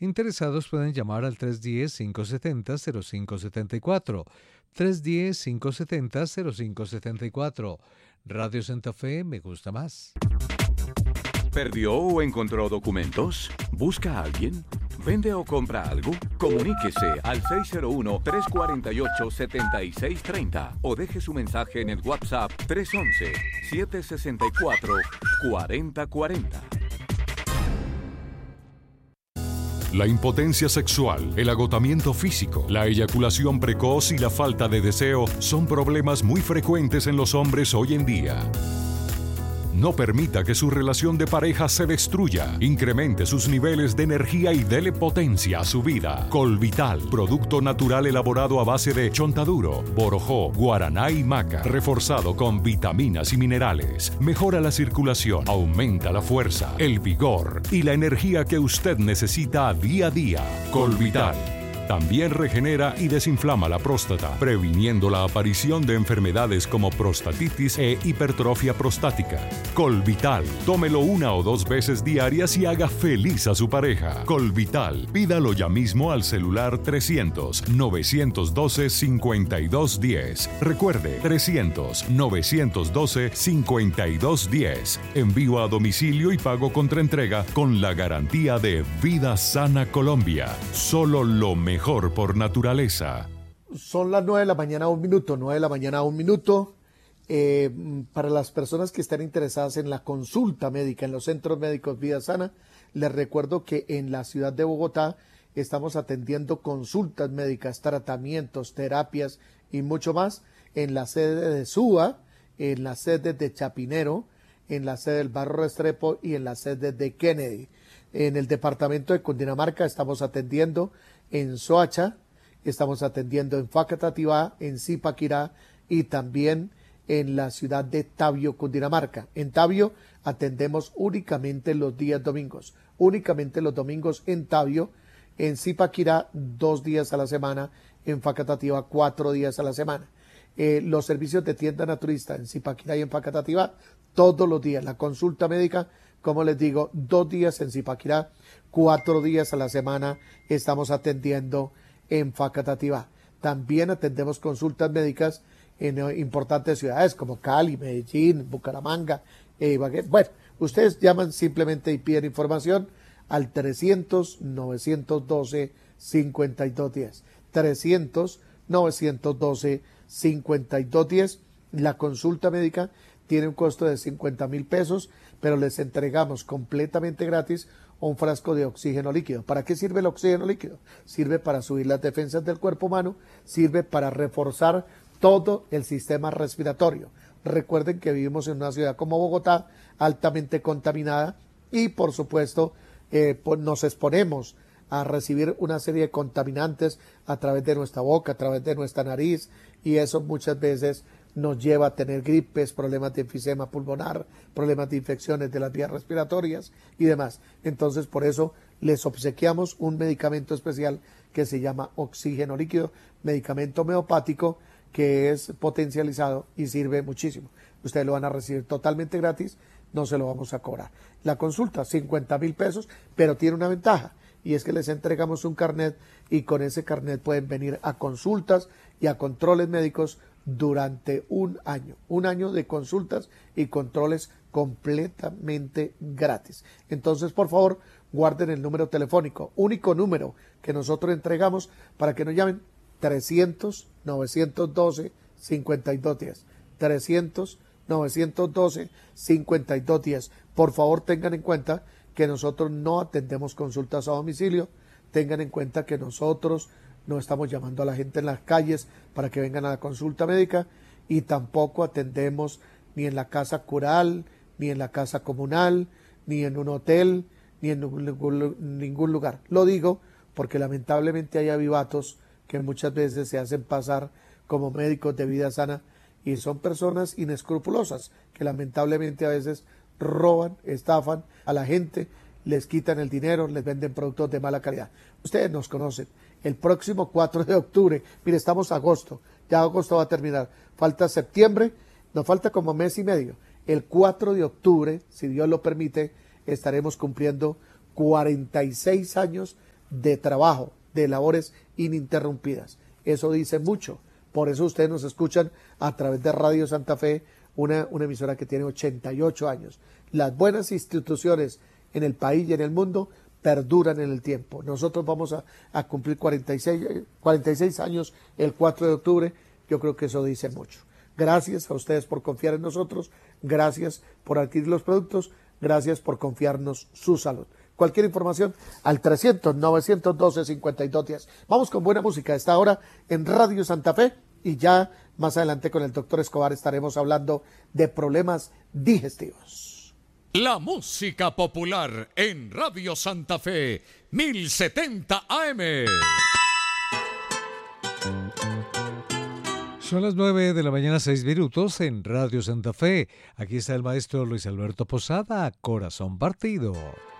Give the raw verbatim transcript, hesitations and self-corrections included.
Interesados pueden llamar al tres uno cero, cinco siete cero, cero cinco siete cuatro, tres uno cero, cinco siete cero, cero cinco siete cuatro. Radio Santa Fe, me gusta más. ¿Perdió o encontró documentos? ¿Busca a alguien? ¿Vende o compra algo? Comuníquese al seis cero uno, tres cuatro ocho, siete seis tres cero o deje su mensaje en el WhatsApp tres uno uno, siete seis cuatro, cuatro cero cuatro cero. La impotencia sexual, el agotamiento físico, la eyaculación precoz y la falta de deseo son problemas muy frecuentes en los hombres hoy en día. No permita que su relación de pareja se destruya. Incremente sus niveles de energía y dele potencia a su vida. Colvital, producto natural elaborado a base de chontaduro, borojó, guaraná y maca, reforzado con vitaminas y minerales. Mejora la circulación, aumenta la fuerza, el vigor y la energía que usted necesita día a día. Colvital. También regenera y desinflama la próstata, previniendo la aparición de enfermedades como prostatitis e hipertrofia prostática. Colvital, tómelo una o dos veces diarias y haga feliz a su pareja. Colvital, pídalo ya mismo al celular trescientos, novecientos doce, cincuenta y dos diez. Recuerde, trescientos, novecientos doce, cincuenta y dos diez. Envío a domicilio y pago contra entrega con la garantía de Vida Sana Colombia. Solo lo mejor. Mejor por naturaleza. Son las nueve de la mañana, un minuto, nueve de la mañana, un minuto. Eh, para las personas que estén interesadas en la consulta médica en los centros médicos Vida Sana, les recuerdo que en la ciudad de Bogotá estamos atendiendo consultas médicas, tratamientos, terapias y mucho más en la sede de Suba, en la sede de Chapinero, en la sede del Barrio Restrepo y en la sede de Kennedy. En el departamento de Cundinamarca estamos atendiendo en Soacha, estamos atendiendo en Facatativá, en Zipaquirá y también en la ciudad de Tabio, Cundinamarca. En Tabio atendemos únicamente los días domingos, únicamente los domingos en Tabio, en Zipaquirá dos días a la semana, en Facatativá cuatro días a la semana. Eh, los servicios de tienda naturista en Zipaquirá y en Facatativá todos los días, la consulta médica, como les digo, dos días en Zipaquirá, cuatro días a la semana estamos atendiendo en Facatativá. También atendemos consultas médicas en eh, importantes ciudades como Cali, Medellín, Bucaramanga, eh, Ibagué. Bueno, ustedes llaman simplemente y piden información al trescientos, novecientos doce, cincuenta y dos diez. trescientos, novecientos doce, cincuenta y dos diez. La consulta médica tiene un costo de cincuenta mil pesos, pero les entregamos completamente gratis un frasco de oxígeno líquido. ¿Para qué sirve el oxígeno líquido? Sirve para subir las defensas del cuerpo humano, sirve para reforzar todo el sistema respiratorio. Recuerden que vivimos en una ciudad como Bogotá, altamente contaminada, y por supuesto eh, pues nos exponemos a recibir una serie de contaminantes a través de nuestra boca, a través de nuestra nariz, y eso muchas veces nos lleva a tener gripes, problemas de enfisema pulmonar, problemas de infecciones de las vías respiratorias y demás. Entonces, por eso les obsequiamos un medicamento especial que se llama oxígeno líquido, medicamento homeopático que es potencializado y sirve muchísimo. Ustedes lo van a recibir totalmente gratis, no se lo vamos a cobrar. La consulta, cincuenta mil pesos, pero tiene una ventaja, y es que les entregamos un carnet y con ese carnet pueden venir a consultas y a controles médicos durante un año, un año de consultas y controles completamente gratis. Entonces, por favor, guarden el número telefónico, único número que nosotros entregamos para que nos llamen, trescientos, novecientos doce, cincuenta y dos diez, trescientos, novecientos doce, cincuenta y dos diez. Por favor, tengan en cuenta que nosotros no atendemos consultas a domicilio, tengan en cuenta que nosotros no estamos llamando a la gente en las calles para que vengan a la consulta médica, y tampoco atendemos ni en la casa cural, ni en la casa comunal, ni en un hotel, ni en ningún, ningún lugar. Lo digo porque lamentablemente hay avivatos que muchas veces se hacen pasar como médicos de Vida Sana y son personas inescrupulosas que lamentablemente a veces roban, estafan a la gente, les quitan el dinero, les venden productos de mala calidad. Ustedes nos conocen. El próximo cuatro de octubre, mire, estamos en agosto, ya agosto va a terminar, falta septiembre, nos falta como mes y medio. El cuatro de octubre, si Dios lo permite, estaremos cumpliendo cuarenta y seis años de trabajo, de labores ininterrumpidas. Eso dice mucho. Por eso ustedes nos escuchan a través de Radio Santa Fe, una, una emisora que tiene ochenta y ocho años. Las buenas instituciones en el país y en el mundo perduran en el tiempo. Nosotros vamos a, a cumplir cuarenta y seis años el cuatro de octubre. Yo creo que eso dice mucho. Gracias a ustedes por confiar en nosotros, gracias por adquirir los productos, gracias por confiarnos su salud. Cualquier información al trescientos, novecientos doce, cincuenta y dos diez. Vamos con buena música a esta hora en Radio Santa Fe y ya más adelante con el doctor Escobar estaremos hablando de problemas digestivos. La música popular en Radio Santa Fe, mil setenta A M. Son las nueve de la mañana, seis minutos en Radio Santa Fe. Aquí está el maestro Luis Alberto Posada, Corazón Partido.